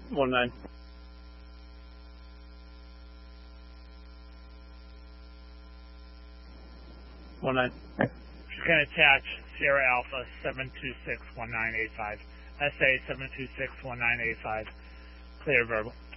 19. You can attach Sierra Alpha 7261985. SA 7261985. Clear verbal.